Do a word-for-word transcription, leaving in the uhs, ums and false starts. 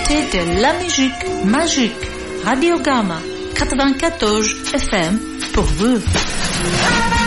écoutez de la musique magique. Radio Gamma quatre-vingt-quatorze F M pour vous.